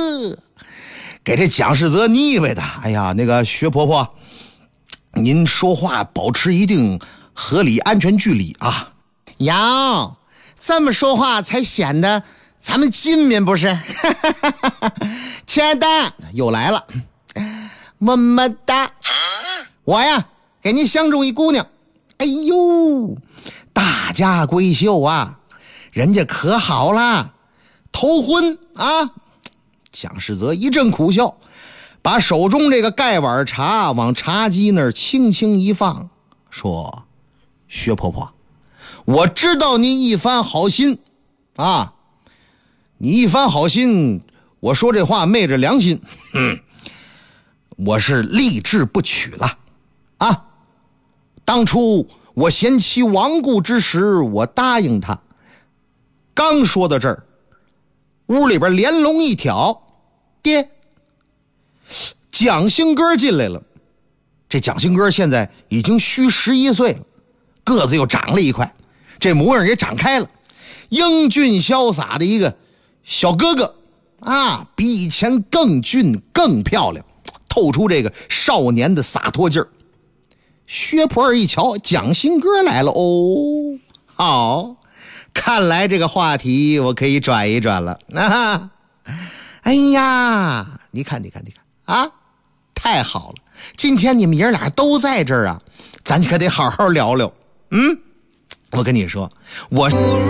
给这蒋世泽腻歪的。哎呀，那个薛婆婆，您说话保持一定合理安全距离啊。 要这么说话才显得咱们亲民不是？亲爱的，又来了，么么哒。我呀给您相中一姑娘，哎呦，大家闺秀啊，人家可好了，头婚啊。蒋世泽一阵苦笑，把手中这个盖碗茶往茶几那儿轻轻一放，说：薛婆婆，我知道您一番好心啊，你一番好心，我说这话昧着良心，我是立志不娶了啊。当初我嫌妻亡故之时，我答应他。刚说到这儿，屋里边连笼一挑，爹，蒋兴哥进来了。这蒋兴哥现在已经虚11岁了，个子又长了一块，这模样也长开了，英俊潇洒的一个小哥哥啊，比以前更俊更漂亮，透出这个少年的洒脱劲儿。薛婆儿一瞧，蒋兴哥来了哦，好，看来这个话题我可以转一转了啊！哎呀，你看啊，太好了，今天你们爷俩都在这儿啊，咱可得好好聊聊。我跟你说，我